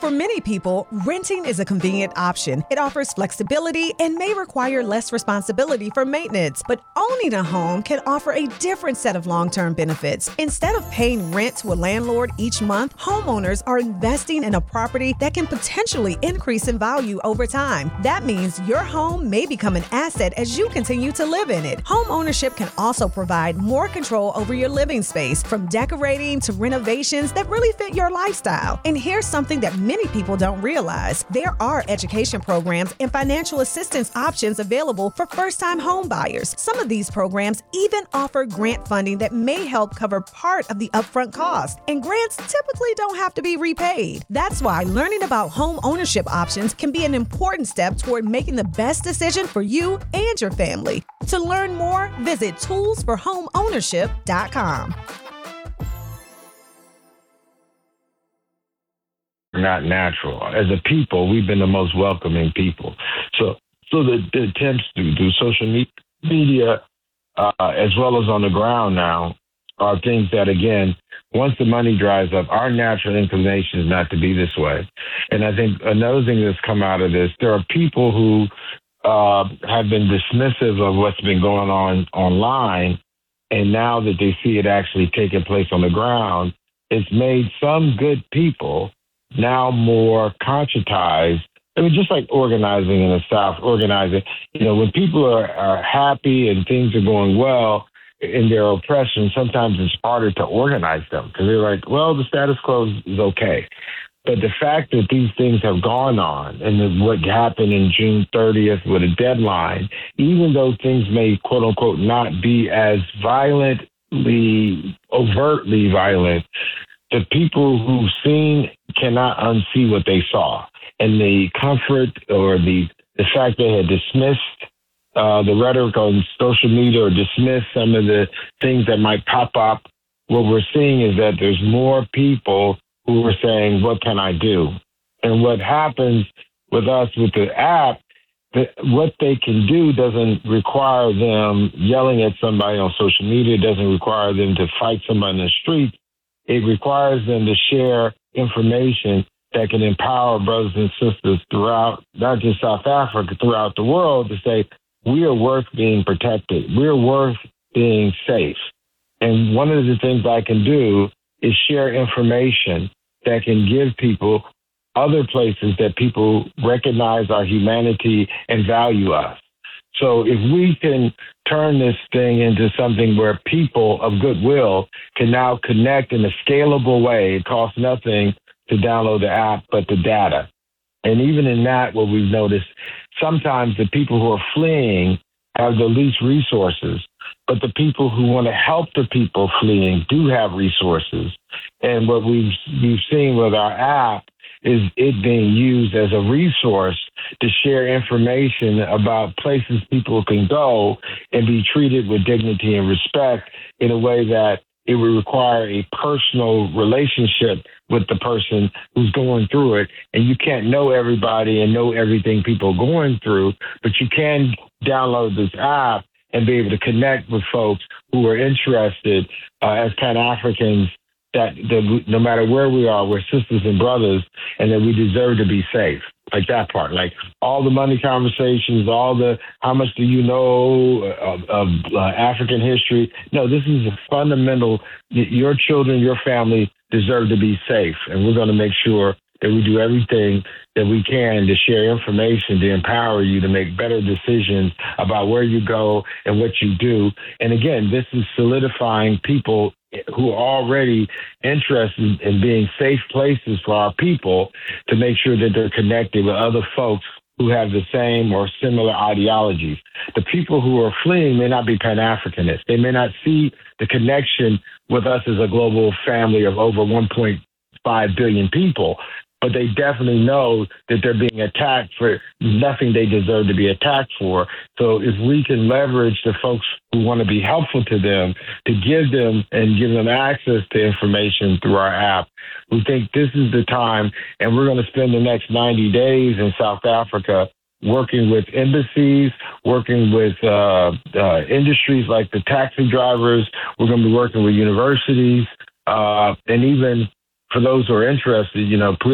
For many people, renting is a convenient option. It offers flexibility and may require less responsibility for maintenance. But owning a home can offer a different set of long-term benefits. Instead of paying rent to a landlord each month, homeowners are investing in a property that can potentially increase in value over time. That means your home may become an asset as you continue to live in it. Home ownership can also provide more control over your living space, from decorating to renovations that really fit your lifestyle. And here's something that many people don't realize. There are education programs and financial assistance options available for first-time home buyers. Some of these programs even offer grant funding that may help cover part of the upfront cost. And grants typically don't have to be repaid. That's why learning about home ownership options can be an important step toward making the best decision for you and your family. To learn more, visit toolsforhomeownership.com. Not natural. As a people, we've been the most welcoming people. So the attempts through social media, as well as on the ground now, are things that, again, once the money dries up, our natural inclination is not to be this way. And I think another thing that's come out of this, there are people who have been dismissive of what's been going on online, and now that they see it actually taking place on the ground, it's made some good people now more conscientized. I mean, just like organizing in the South, when people are happy and things are going well in their oppression, sometimes it's harder to organize them because they're like, well, the status quo is okay. But the fact that these things have gone on and what happened in June 30th with a deadline, even though things may, quote unquote, not be as overtly violent, the people who've seen cannot unsee what they saw. And the comfort or the fact they had dismissed the rhetoric on social media or dismissed some of the things that might pop up, what we're seeing is that there's more people who are saying, what can I do? And what happens with us with the app, what they can do doesn't require them yelling at somebody on social media. It doesn't require them to fight somebody in the street. It requires them to share information that can empower brothers and sisters throughout, not just South Africa, throughout the world, to say, we are worth being protected. We're worth being safe. And one of the things I can do is share information that can give people other places that people recognize our humanity and value us. So if we can turn this thing into something where people of goodwill can now connect in a scalable way, it costs nothing to download the app but the data. And even in that, what we've noticed, sometimes the people who are fleeing have the least resources, but the people who want to help the people fleeing do have resources. And what we've seen with our app is it being used as a resource to share information about places people can go and be treated with dignity and respect in a way that it would require a personal relationship with the person who's going through it. And you can't know everybody and know everything people are going through, but you can download this app and be able to connect with folks who are interested as Pan-Africans that no matter where we are, we're sisters and brothers, and that we deserve to be safe. Like that part, like all the money conversations, all the how much do you know of African history? No, this is a fundamental. Your children, your family deserve to be safe, and we're going to make sure that we do everything that we can to share information to empower you to make better decisions about where you go and what you do. And again, this is solidifying people who are already interested in being safe places for our people to make sure that they're connected with other folks who have the same or similar ideologies. The people who are fleeing may not be Pan-Africanists. They may not see the connection with us as a global family of over 1.5 billion people, but they definitely know that they're being attacked for nothing they deserve to be attacked for. So if we can leverage the folks who want to be helpful to them, to give them access to information through our app, we think this is the time, and we're going to spend the next 90 days in South Africa working with embassies, working with industries like the taxi drivers. We're going to be working with universities, and even for those who are interested, please